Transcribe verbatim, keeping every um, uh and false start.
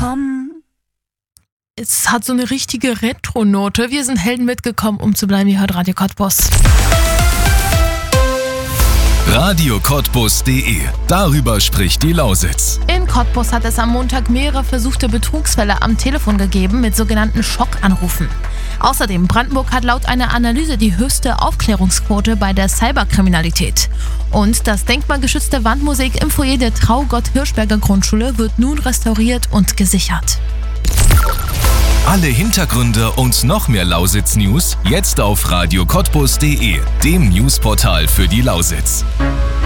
mitgekommen. Es hat so eine richtige Retro-Note. Wir sind Helden mitgekommen, um zu bleiben. Ihr hört Radio Cottbus. radio cottbus punkt de. Darüber spricht die Lausitz. In Cottbus hat es am Montag mehrere versuchte Betrugsfälle am Telefon gegeben mit sogenannten Schockanrufen. Außerdem, Brandenburg hat laut einer Analyse die höchste Aufklärungsquote bei der Cyberkriminalität. Und das denkmalgeschützte Wandmusik im Foyer der Traugott-Hirschberger Grundschule wird nun restauriert und gesichert. Alle Hintergründe und noch mehr Lausitz-News jetzt auf radio cottbus punkt de, dem Newsportal für die Lausitz.